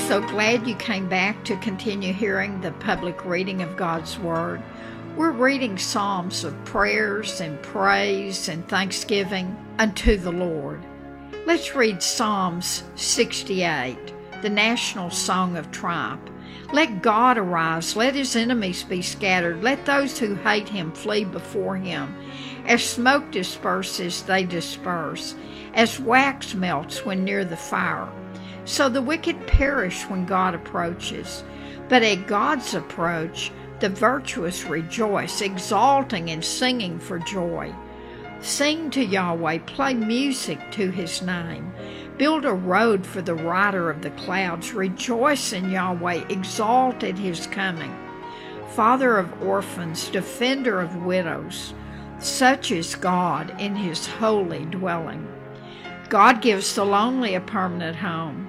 so glad you came back to continue hearing the public reading of God's Word. We're reading Psalms of prayers and praise and thanksgiving unto the Lord. Let's read Psalms 68, the national song of triumph. Let God arise, let his enemies be scattered, let those who hate him flee before him. As smoke disperses, they disperse, as wax melts when near the fire. So the wicked perish when God approaches, but at God's approach, the virtuous rejoice, exalting and singing for joy. Sing to Yahweh, play music to his name. Build a road for the rider of the clouds. Rejoice in Yahweh, exalt at his coming. Father of orphans, defender of widows, such is God in his holy dwelling. God gives the lonely a permanent home,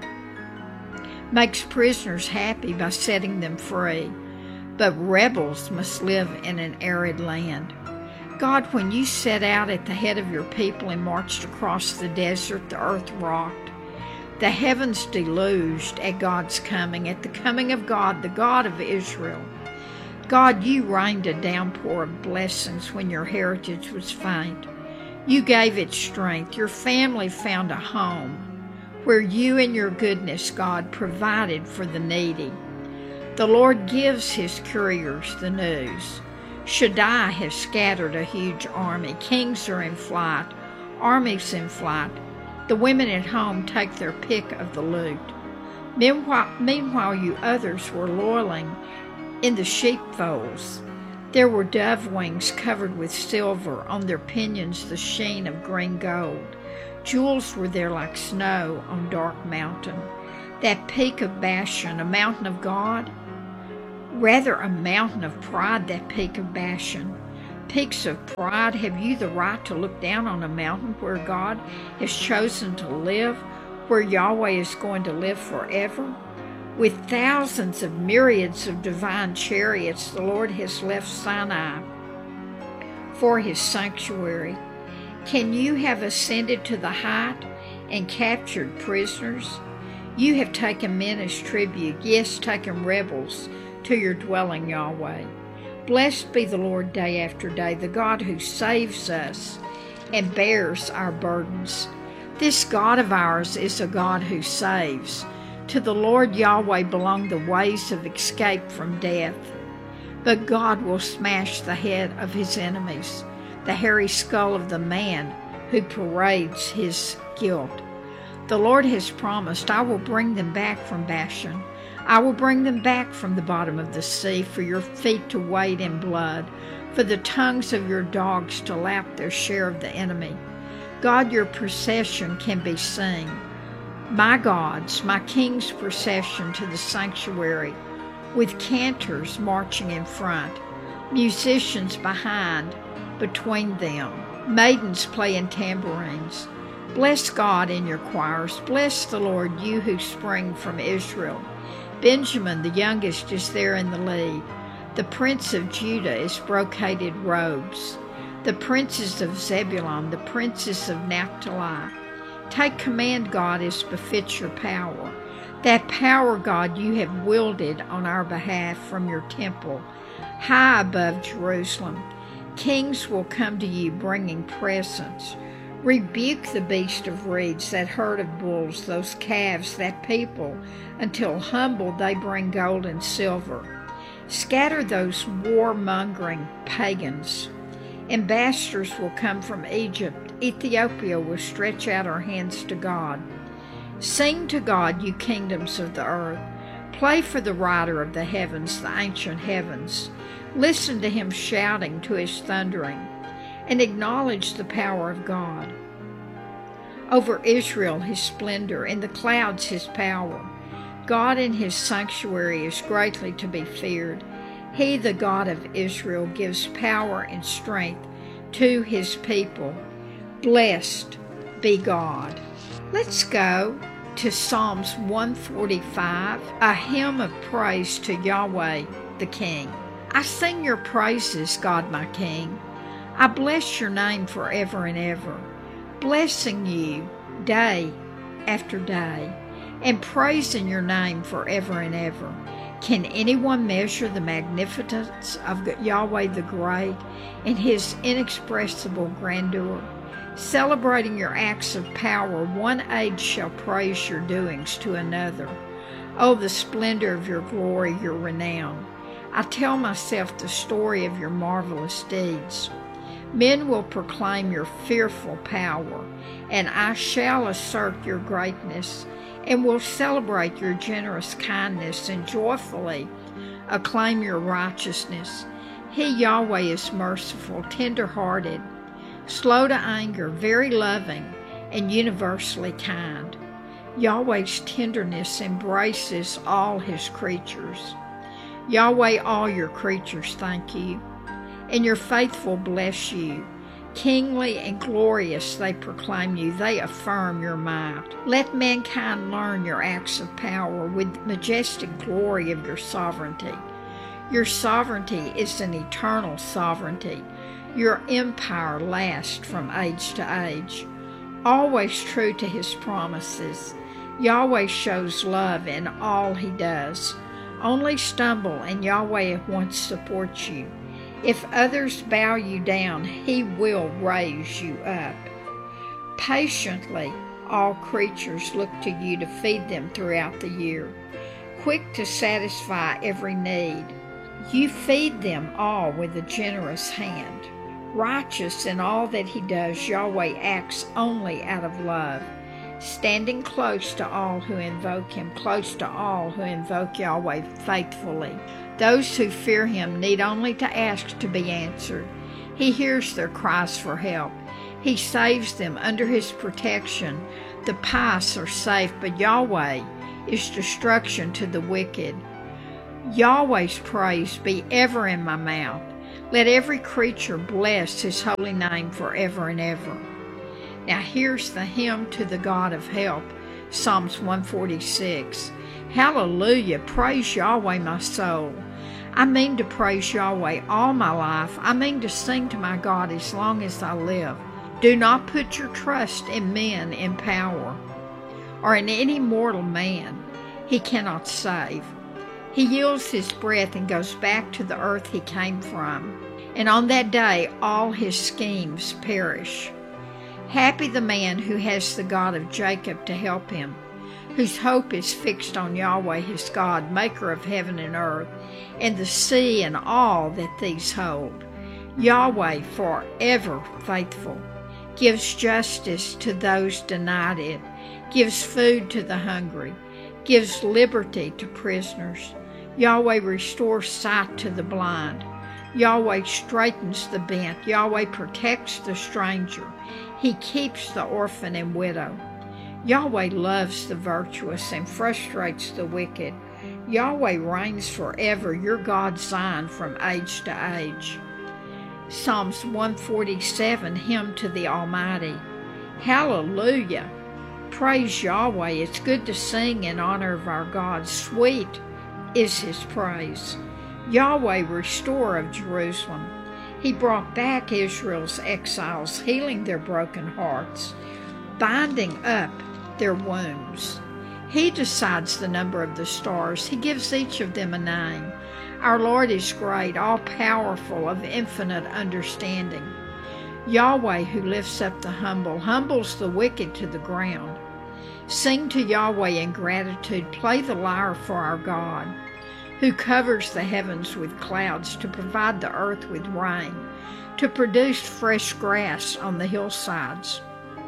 makes prisoners happy by setting them free, but rebels must live in an arid land. God, when you set out at the head of your people and marched across the desert, the earth rocked. The heavens deluged at God's coming, at the coming of God, the God of Israel. God, you rained a downpour of blessings when your heritage was faint. You gave it strength. Your family found a home where you in your goodness, God, provided for the needy. The Lord gives his couriers the news. Shaddai has scattered a huge army. Kings are in flight, armies in flight. The women at home take their pick of the loot. Meanwhile, you others were loiling in the sheepfolds. There were dove wings covered with silver, on their pinions the sheen of green gold. Jewels were there like snow on dark mountain. That peak of Bashan, a mountain of God? Rather a mountain of pride, that peak of Bashan. Peaks of pride, have you the right to look down on a mountain where God has chosen to live, where Yahweh is going to live forever? With thousands of myriads of divine chariots, the Lord has left Sinai for his sanctuary. Can you have ascended to the height and captured prisoners? You have taken men as tribute, yes, taken rebels to your dwelling, Yahweh. Blessed be the Lord day after day, the God who saves us and bears our burdens. This God of ours is a God who saves. To the Lord Yahweh belong the ways of escape from death. But God will smash the head of his enemies, the hairy skull of the man who parades his guilt. The Lord has promised, I will bring them back from Bashan. I will bring them back from the bottom of the sea, for your feet to wade in blood, for the tongues of your dogs to lap their share of the enemy. God, your procession can be seen. My gods, my king's procession to the sanctuary, with cantors marching in front, musicians behind, between them, maidens playing tambourines. Bless God in your choirs. Bless the Lord, you who spring from Israel. Benjamin, the youngest, is there in the lead. The prince of Judah is brocaded robes. The princes of Zebulun, the princes of Naphtali. Take command, God, as befits your power. That power, God, you have wielded on our behalf from your temple, high above Jerusalem. Kings will come to you bringing presents. Rebuke the beast of reeds, that herd of bulls, those calves, that people, until humbled they bring gold and silver. Scatter those warmongering pagans. Ambassadors will come from Egypt. Ethiopia will stretch out her hands to God. Sing to God, you kingdoms of the earth. Play for the rider of the heavens, the ancient heavens. Listen to him shouting, to his thundering, and acknowledge the power of God. Over Israel his splendor, in the clouds his power. God in his sanctuary is greatly to be feared. He, the God of Israel, gives power and strength to his people. Blessed be God. Let's go to Psalms 145, a hymn of praise to Yahweh the King. I sing your praises, God my King. I bless your name forever and ever, blessing you day after day. and praise in your name forever and ever. Can anyone measure the magnificence of Yahweh the Great and his inexpressible grandeur? Celebrating your acts of power, one age shall praise your doings to another. Oh, the splendor of your glory, your renown. I tell myself the story of your marvelous deeds. Men will proclaim your fearful power, and I shall assert your greatness, and will celebrate your generous kindness, and joyfully acclaim your righteousness. He, Yahweh, is merciful, tender-hearted, slow to anger, very loving, and universally kind. Yahweh's tenderness embraces all his creatures. Yahweh, all your creatures thank you, and your faithful bless you. Kingly and glorious they proclaim you, they affirm your might. Let mankind learn your acts of power with majestic glory of your sovereignty. Your sovereignty is an eternal sovereignty. Your empire lasts from age to age. Always true to his promises, Yahweh shows love in all he does. Only stumble and Yahweh at once supports you. If others bow you down, he will raise you up. Patiently, all creatures look to you to feed them throughout the year. Quick to satisfy every need, you feed them all with a generous hand. Righteous in all that he does, Yahweh acts only out of love, standing close to all who invoke him, close to all who invoke Yahweh faithfully. Those who fear him need only to ask to be answered. He hears their cries for help. He saves them under his protection. The pious are safe, but Yahweh is destruction to the wicked. Yahweh's praise be ever in my mouth. Let every creature bless his holy name forever and ever. Now here's the hymn to the God of help, Psalms 146. Hallelujah, praise Yahweh my soul. I mean to praise Yahweh all my life. I mean to sing to my God as long as I live. Do not put your trust in men in power, or in any mortal man. He cannot save. He yields his breath and goes back to the earth he came from, and on that day all his schemes perish. Happy the man who has the God of Jacob to help him, whose hope is fixed on Yahweh his God, maker of heaven and earth, and the sea and all that these hold. Yahweh, forever faithful, gives justice to those denied it, gives food to the hungry, gives liberty to prisoners. Yahweh restores sight to the blind. Yahweh straightens the bent. Yahweh protects the stranger. He keeps the orphan and widow. Yahweh loves the virtuous and frustrates the wicked. Yahweh reigns forever, your God Zion, from age to age. Psalms 147, Hymn to the Almighty. Hallelujah! Praise Yahweh. It's good to sing in honor of our God. Sweet is his praise. Yahweh, restorer of Jerusalem. He brought back Israel's exiles, healing their broken hearts, binding up their wounds. He decides the number of the stars. He gives each of them a name. Our Lord is great, all-powerful, of infinite understanding. Yahweh, who lifts up the humble, humbles the wicked to the ground. Sing to Yahweh in gratitude. Play the lyre for our God, who covers the heavens with clouds to provide the earth with rain, to produce fresh grass on the hillsides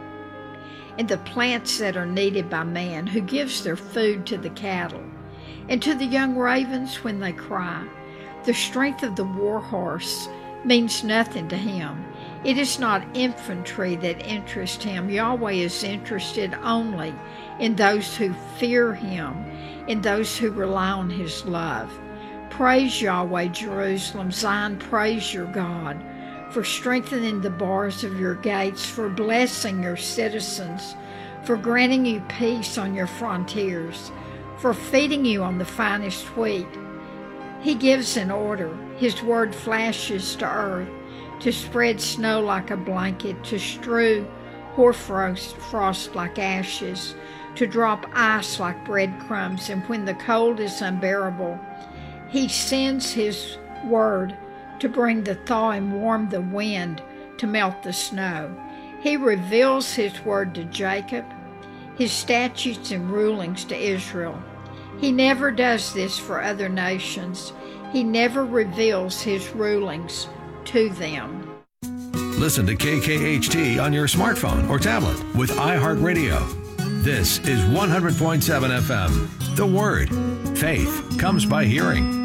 and the plants that are needed by man, who gives their food to the cattle and to the young ravens when they cry. The strength of the war horse means nothing to him. It is not infantry that interests him. Yahweh is interested only in those who fear him, in those who rely on his love. Praise Yahweh, Jerusalem. Zion, praise your God, for strengthening the bars of your gates, for blessing your citizens, for granting you peace on your frontiers, for feeding you on the finest wheat. He gives an order. His word flashes to earth, to spread snow like a blanket, to strew hoarfrost like ashes, to drop ice like breadcrumbs, and when the cold is unbearable, He sends His word to bring the thaw and warm the wind to melt the snow. He reveals His word to Jacob, His statutes and rulings to Israel. He never does this for other nations. He never reveals His rulings to them. Listen to KKHT on your smartphone or tablet with iHeartRadio. This is 100.7 FM. The Word. Faith comes by hearing.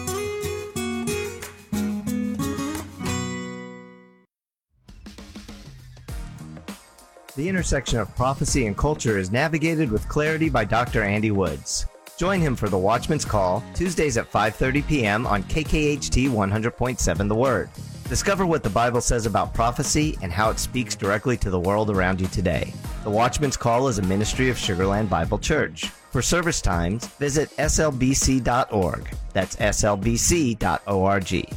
The intersection of prophecy and culture is navigated with clarity by Dr. Andy Woods. Join him for the Watchman's Call, Tuesdays at 5:30 p.m. on KKHT 100.7 The Word. Discover what the Bible says about prophecy and how it speaks directly to the world around you today. The Watchman's Call is a ministry of Sugarland Bible Church. For service times, visit slbc.org. That's slbc.org.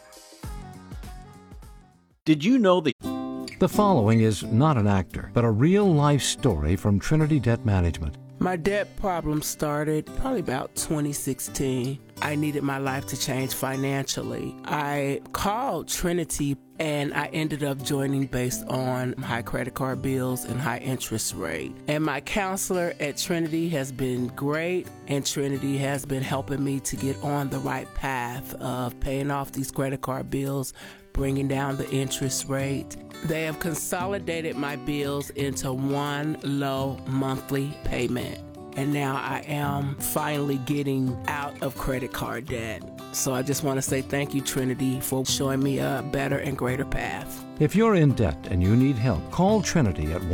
Did you know that... The following is not an actor, but a real-life story from Trinity Debt Management. My debt problem started probably about 2016. I needed my life to change financially. I called Trinity and I ended up joining based on high credit card bills and high interest rate. And my counselor at Trinity has been great, and Trinity has been helping me to get on the right path of paying off these credit card bills, bringing down the interest rate. They have consolidated my bills into one low monthly payment. And now I am finally getting out of credit card debt. So I just want to say thank you, Trinity, for showing me a better and greater path. If you're in debt and you need help, call Trinity at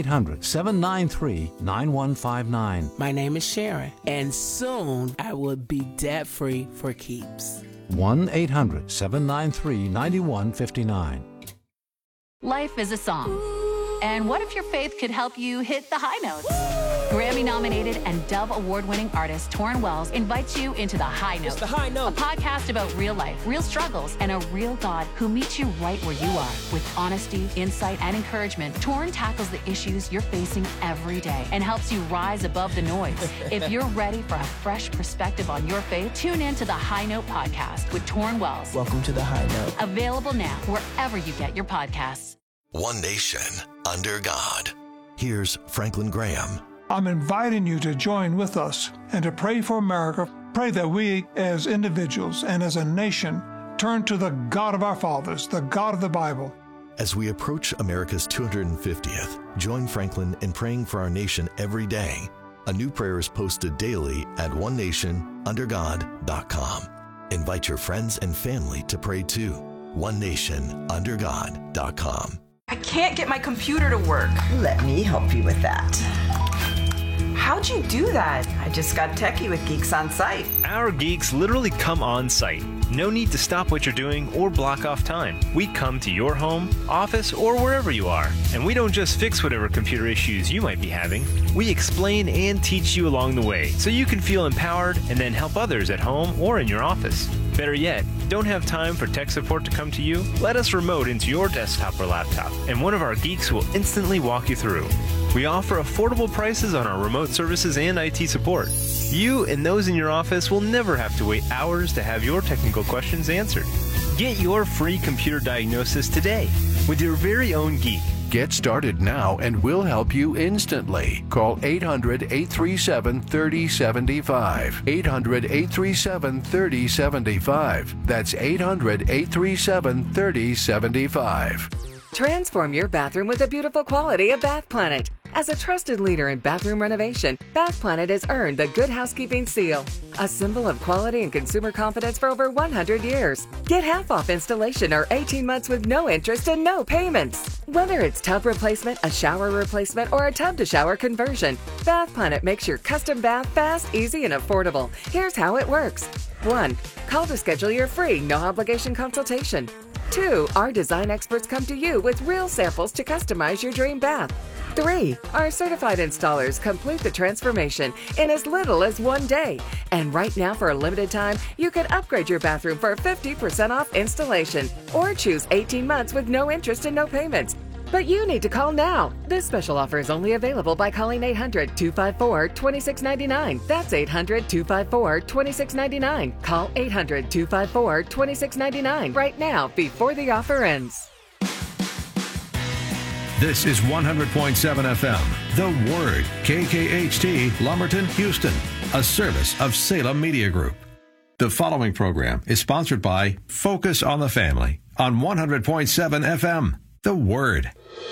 1-800-793-9159. My name is Sharon, and soon I will be debt-free for keeps. 1-800-793-9159. Life is a song. And what if your faith could help you hit the high notes? Grammy-nominated and Dove Award-winning artist Torrin Wells invites you into The High Note. It's The High Note. A podcast about real life, real struggles, and a real God who meets you right where you are. With honesty, insight, and encouragement, Torrin tackles the issues you're facing every day and helps you rise above the noise. If you're ready for a fresh perspective on your faith, tune in to The High Note podcast with Torrin Wells. Welcome to The High Note. Available now wherever you get your podcasts. One nation under God. Here's Franklin Graham. I'm inviting you to join with us and to pray for America. Pray that we as individuals and as a nation turn to the God of our fathers, the God of the Bible. As we approach America's 250th, join Franklin in praying for our nation every day. A new prayer is posted daily at onenationundergod.com. Invite your friends and family to pray too. onenationundergod.com. I can't get my computer to work. Let me help you with that. How'd you do that? I just got techie with Geeks on Site. Our geeks literally come on site. No need to stop what you're doing or block off time. We come to your home, office, or wherever you are. And we don't just fix whatever computer issues you might be having. We explain and teach you along the way so you can feel empowered and then help others at home or in your office. Better yet, don't have time for tech support to come to you? Let us remote into your desktop or laptop, and one of our geeks will instantly walk you through. We offer affordable prices on our remote services and IT support. You and those in your office will never have to wait hours to have your technical questions answered. Get your free computer diagnosis today with your very own geek. Get started now and we'll help you instantly. Call 800-837-3075. 800-837-3075. That's 800-837-3075. Transform your bathroom with the beautiful quality of Bath Planet. As a trusted leader in bathroom renovation, Bath Planet has earned the Good Housekeeping Seal, a symbol of quality and consumer confidence for over 100 years. Get half off installation or 18 months with no interest and no payments. Whether it's tub replacement, a shower replacement, or a tub-to-shower conversion, Bath Planet makes your custom bath fast, easy, and affordable. Here's how it works. 1. Call to schedule your free, no-obligation consultation. 2. Our design experts come to you with real samples to customize your dream bath. 3. Our certified installers complete the transformation in as little as 1 day. And right now, for a limited time, you can upgrade your bathroom for 50% off installation or choose 18 months with no interest and no payments. But you need to call now. This special offer is only available by calling 800-254-2699. That's 800-254-2699. Call 800-254-2699 right now before the offer ends. This is 100.7 FM, The Word, KKHT, Lumberton, Houston, a service of Salem Media Group. The following program is sponsored by Focus on the Family on 100.7 FM, The Word.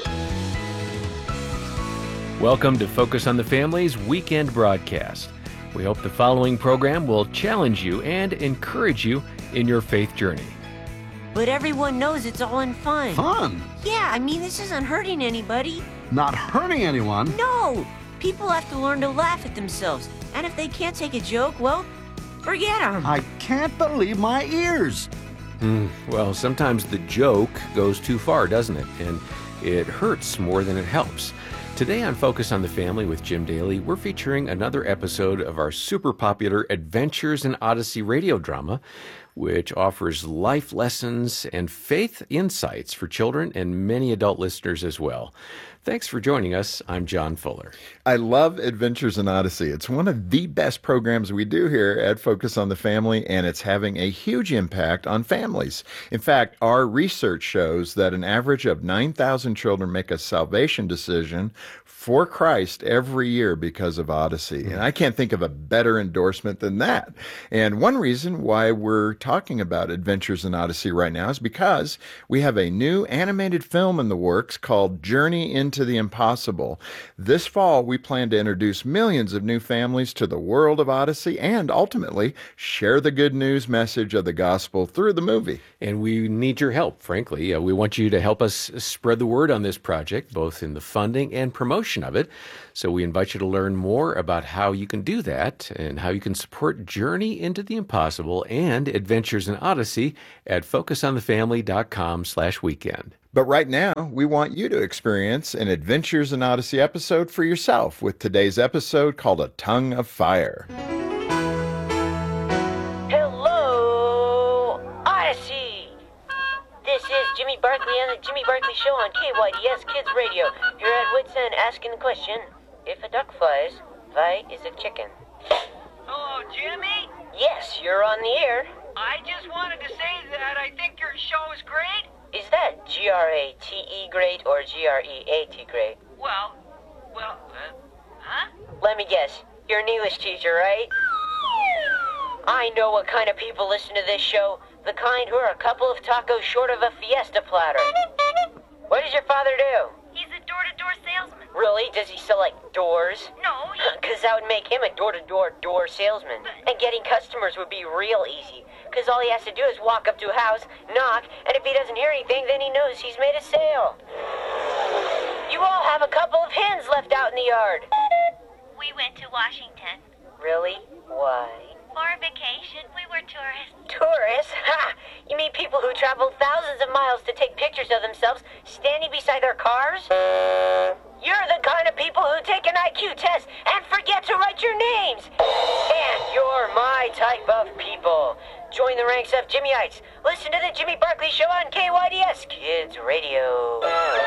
Welcome to Focus on the Family's weekend broadcast. We hope the following program will challenge you and encourage you in your faith journey. But everyone knows it's all in fun. Fun? Yeah, I mean, this isn't hurting anybody. Not hurting anyone? No! People have to learn to laugh at themselves. And if they can't take a joke, well, forget them. I can't believe my ears. Well, sometimes the joke goes too far, doesn't it? And it hurts more than it helps. Today on Focus on the Family with Jim Daly, we're featuring another episode of our super popular Adventures in Odyssey radio drama, which offers life lessons and faith insights for children and many adult listeners as well. Thanks for joining us. I'm John Fuller. I love Adventures in Odyssey. It's one of the best programs we do here at Focus on the Family, and it's having a huge impact on families. In fact, our research shows that an average of 9,000 children make a salvation decision for Christ every year because of Odyssey. And I can't think of a better endorsement than that. And one reason why we're talking about Adventures in Odyssey right now is because we have a new animated film in the works called Journey into the Impossible. This fall, we plan to introduce millions of new families to the world of Odyssey and ultimately share the good news message of the gospel through the movie. And we need your help, frankly. We want you to help us spread the word on this project, both in the funding and promotion of it. So we invite you to learn more about how you can do that and how you can support Journey into the Impossible and Adventures in Odyssey at focusonthefamily.com/weekend. But right now, we want you to experience an Adventures in Odyssey episode for yourself with today's episode called A Tongue of Fire. Hello, Odyssey! This is Jimmy Barkley on the Jimmy Barkley Show on KYDS Kids Radio. You're at Wits End asking the question, if a duck flies, why is a chicken? Hello, Jimmy? Yes, you're on the air. I just wanted to say that I think your show is great. Is that G-R-A-T-E great or G-R-E-A-T great? Huh? Let me guess, you're an English teacher, right? I know what kind of people listen to this show. The kind who are a couple of tacos short of a fiesta platter. What does your father do? He's a door-to-door salesman. Really? Does he sell, like, doors? No, Because that would make him a door-to-door door salesman. And getting customers would be real easy. Because all he has to do is walk up to a house, knock, and if he doesn't hear anything, then he knows he's made a sale. You all have a couple of hens left out in the yard. We went to Washington. Really? Why? For a vacation. We were tourists. Tourists? Ha! You mean people who travel thousands of miles to take pictures of themselves standing beside their cars? You're the kind of people who take an IQ test and forget to write your names. And you're my type of people. Join the ranks of Jimmyites. Listen to the Jimmy Barkley Show on KYDS Kids Radio.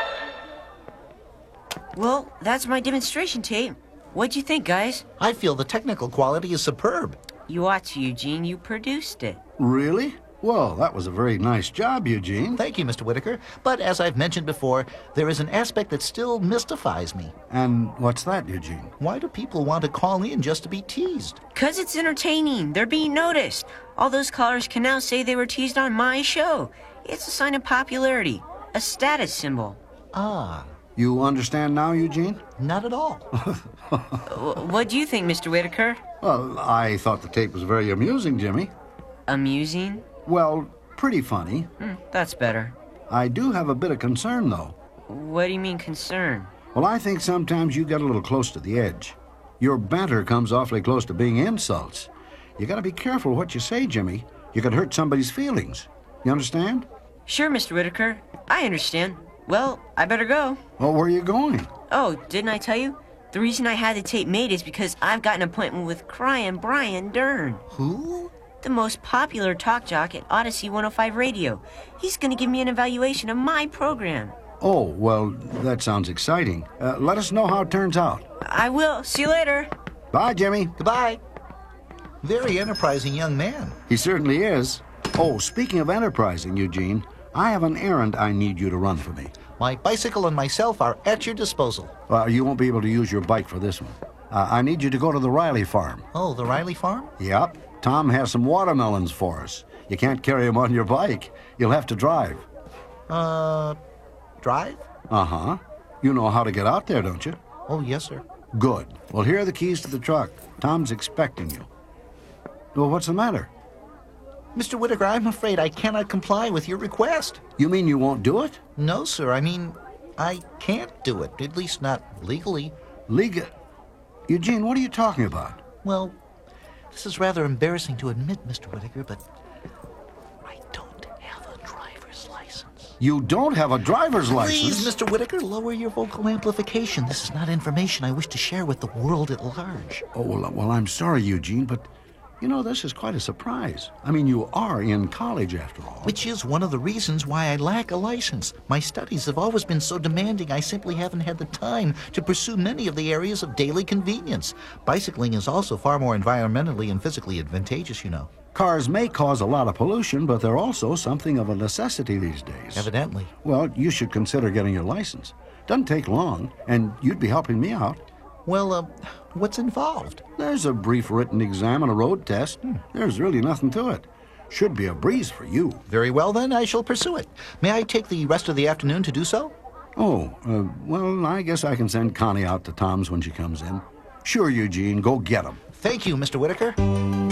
Well, that's my demonstration tape. What'd you think, guys? I feel the technical quality is superb. You ought to, Eugene. You produced it. Really? Well, that was a very nice job, Eugene. Thank you, Mr. Whitaker. But as I've mentioned before, there is an aspect that still mystifies me. And what's that, Eugene? Why do people want to call in just to be teased? 'Cause it's entertaining. They're being noticed. All those callers can now say they were teased on my show. It's a sign of popularity, a status symbol. Ah. You understand now, Eugene? Not at all. What do you think, Mr. Whitaker? Well, I thought the tape was very amusing, Jimmy. Amusing? Well, pretty funny. That's better. I do have a bit of concern, though. What do you mean, concern? Well, I think sometimes you get a little close to the edge. Your banter comes awfully close to being insults. You gotta be careful what you say, Jimmy. You could hurt somebody's feelings. You understand? Sure, Mr. Whitaker. I understand. Well, I better go. Well, where are you going? Oh, didn't I tell you? The reason I had the tape made is because I've got an appointment with Cryin' Brian Dern. Who? The most popular talk jock at Odyssey 105 Radio. He's going to give me an evaluation of my program. Oh, well, that sounds exciting. Let us know how it turns out. I will. See you later. Bye, Jimmy. Goodbye. Very enterprising young man. He certainly is. Oh, speaking of enterprising, Eugene, I have an errand I need you to run for me. My bicycle and myself are at your disposal. You won't be able to use your bike for this one. I need you to go to the Riley farm. Oh, the Riley farm? Yep. Tom has some watermelons for us. You can't carry them on your bike. You'll have to drive. Drive? Uh-huh. You know how to get out there, don't you? Oh, yes, sir. Good. Well, here are the keys to the truck. Tom's expecting you. Well, what's the matter? Mr. Whitaker, I'm afraid I cannot comply with your request. You mean you won't do it? No, sir. I mean, I can't do it. At least not legally. Eugene, what are you talking about? Well, this is rather embarrassing to admit, Mr. Whitaker, but I don't have a driver's license. You don't have a driver's license? Please, Mr. Whitaker, lower your vocal amplification. This is not information I wish to share with the world at large. Oh, well, I'm sorry, Eugene, but... You know, this is quite a surprise. I mean, you are in college, after all. Which is one of the reasons why I lack a license. My studies have always been so demanding, I simply haven't had the time to pursue many of the areas of daily convenience. Bicycling is also far more environmentally and physically advantageous, you know. Cars may cause a lot of pollution, but they're also something of a necessity these days. Evidently. Well, you should consider getting your license. Doesn't take long, and you'd be helping me out. Well, what's involved? There's a brief written exam and a road test. There's really nothing to it. Should be a breeze for you. Very well, then, I shall pursue it. May I take the rest of the afternoon to do so? Oh, well, I guess I can send Connie out to Tom's when she comes in. Sure, Eugene, go get him. Thank you, Mr. Whitaker.